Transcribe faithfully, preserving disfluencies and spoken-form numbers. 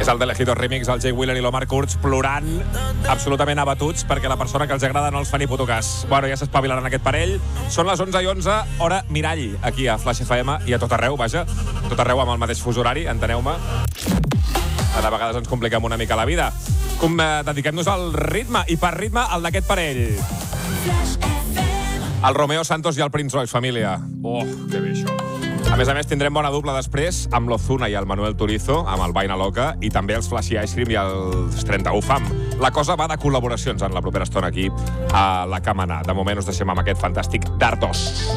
És el Delejitos Remix, el Jay Wheeler i l'Omar Kurz plorant, absolutament abatuts, perquè la persona que els agrada no els fa ni puto cas. Bueno, ja s'espavilaran aquest parell. Són les onze i onze, hora mirall, aquí a Flash F M i a tot arreu, vaja. Tot arreu amb el mateix fus horari, enteneu-me. De vegades ens compliquem una mica la vida. Com eh, dediquem-nos al ritme, i per ritme, el d'aquest parell. El Romeo Santos i el Prince Royce, família. Oh, que bé això. A més a més, tindrem bona dupla després amb l'Ozuna i el Manuel Turizo, amb el Vaina Loca, i també els Flashy Ice Cream i els trenta-u Fam. La cosa va de col·laboracions en la propera estona aquí a la Camana. De moment us deixem amb aquest fantàstic Dardos.